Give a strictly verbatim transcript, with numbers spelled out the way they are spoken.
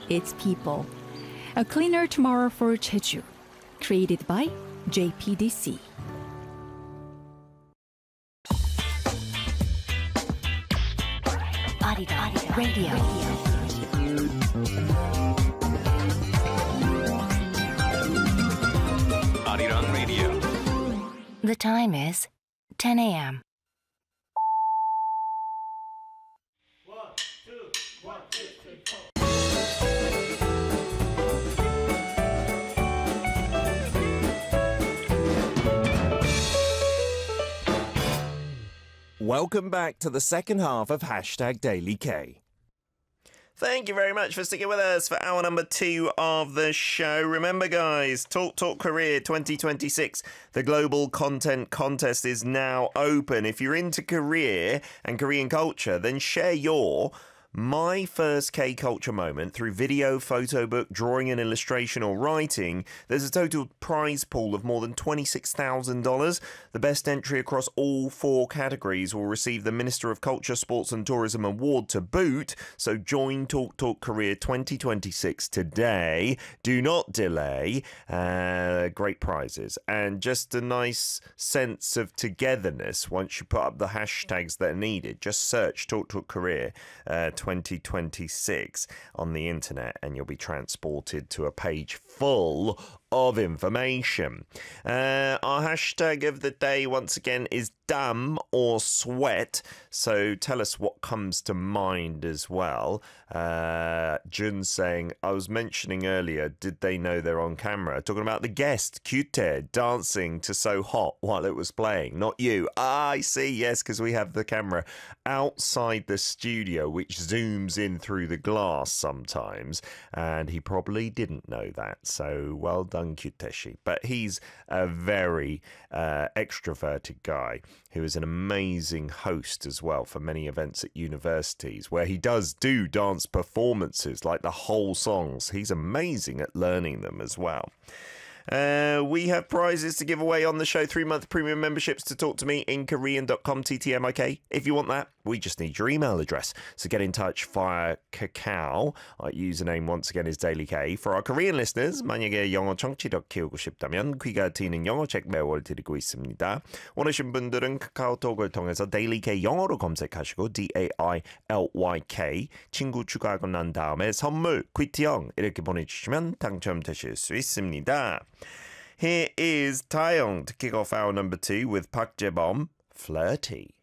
its people. A cleaner tomorrow for Jeju. Created by J P D C. Arirang Radio. Arirang Radio. The time is ten a.m. One, two, one, two, three, four. Welcome back to the second half of Hashtag Daily K. Thank you very much for sticking with us for hour number two of the show. Remember, guys, Talk Talk Korea twenty twenty-six, the Global Content Contest is now open. If you're into Korea and Korean culture, then share your My First K-Culture Moment through video, photo book, drawing and illustration or writing. There's a total prize pool of more than twenty-six thousand dollars. The best entry across all four categories will receive the Minister of Culture, Sports and Tourism Award to boot. So join Talk Talk Korea twenty twenty-six today. Do not delay. Uh, great prizes. And just a nice sense of togetherness once you put up the hashtags that are needed. Just search Talk Talk Korea uh, twenty twenty-six on the internet and you'll be transported to a page full of information. Uh, our hashtag of the day once again is damn or sweat. So tell us what comes to mind as well. Uh, Jun saying, I was mentioning earlier, did they know they're on camera? Talking about the guest, Cute, dancing to So Hot while it was playing. Not you. Ah, I see. Yes, because we have the camera outside the studio, which zooms in through the glass sometimes. And he probably didn't know that. So well done, Cuteshi. But he's a very uh, extroverted guy who is an amazing host as well for many events at universities where he does do dance performances like the whole songs. He's amazing at learning them as well. Uh, we have prizes to give away on the show. Three-month premium memberships to talk to me in Korean dot com T T M I K. If you want that, we just need your email address. So get in touch via Kakao. Our username once again is Daily K. For our Korean listeners, 만약에 영어 청취력 키우고 싶다면 귀가 트이는 영어책 매월 드리고 있습니다. 원하신 분들은 카카오톡을 통해서 Daily K 영어로 검색하시고 D A I L Y K 친구 추가하고 난 다음에 선물 퀴트형 이렇게 보내주시면 당첨되실 수 있습니다. Here is Taeyong to kick off hour number two with Park Jae-bom, Flirty.